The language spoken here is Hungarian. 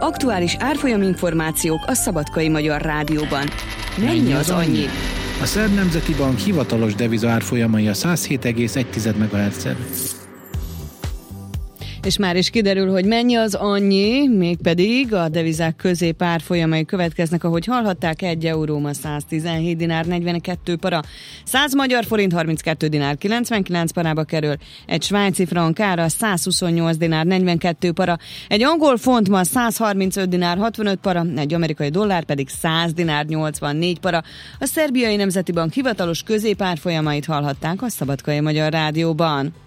Aktuális árfolyam információk a Szabadkai Magyar Rádióban. Mennyi az annyi? A Szerb Nemzeti Bank hivatalos deviza árfolyamai a 107,1 MHz-en. És már is kiderül, hogy mennyi az annyi, mégpedig a devizák középárfolyamai következnek, ahogy hallhatták, 1 euró ma 117 dinár 42 para, 100 magyar forint 32 dinár 99 parába kerül, egy svájci frank ára 128 dinár 42 para, egy angol font ma 135 dinár 65 para, egy amerikai dollár pedig 100 dinár 84 para. A Szerbiai Nemzeti Bank hivatalos középárfolyamait hallhatták a Szabadkai Magyar Rádióban.